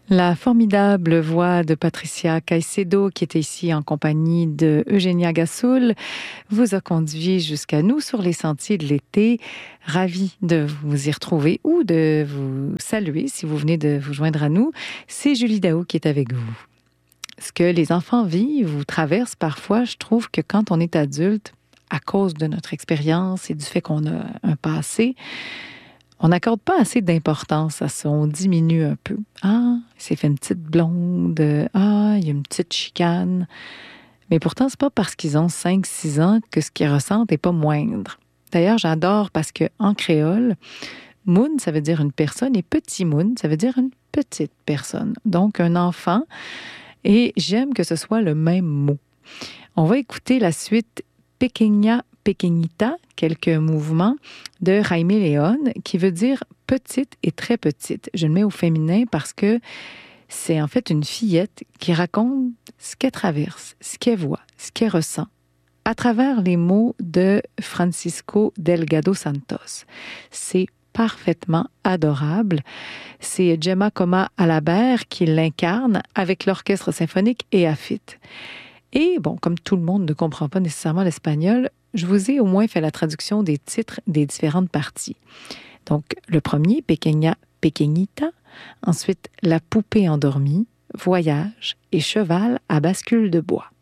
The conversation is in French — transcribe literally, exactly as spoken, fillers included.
La formidable voix de Patricia Caicedo, qui était ici en compagnie de Eugenia Gassoul, vous a conduit jusqu'à nous sur les sentiers de l'été. Ravi de vous y retrouver ou de vous saluer si vous venez de vous joindre à nous. C'est Julie Daou qui est avec vous. Ce que les enfants vivent ou traversent parfois, je trouve que quand on est adulte, à cause de notre expérience et du fait qu'on a un passé, on n'accorde pas assez d'importance à ça. On diminue un peu. Ah, il s'est fait une petite blonde. Ah, il y a une petite chicane. Mais pourtant, c'est pas parce qu'ils ont cinq six ans que ce qu'ils ressentent n'est pas moindre. D'ailleurs, j'adore parce que en créole, moon, ça veut dire une personne, et petit moon, ça veut dire une petite personne. Donc, un enfant. Et j'aime que ce soit le même mot. On va écouter la suite Pequeña Pequeñita, quelques mouvements de Jaime León, qui veut dire petite et très petite. Je le mets au féminin parce que c'est en fait une fillette qui raconte ce qu'elle traverse, ce qu'elle voit, ce qu'elle ressent, à travers les mots de Francisco Delgado Santos. C'est parfaitement adorable. C'est Gemma Coma Alabert qui l'incarne avec l'Orchestre symphonique et AFIT. Et bon, comme tout le monde ne comprend pas nécessairement l'espagnol, je vous ai au moins fait la traduction des titres des différentes parties. Donc, le premier, Pequeña Pequeñita. Ensuite, La poupée endormie, Voyage et Cheval à bascule de bois.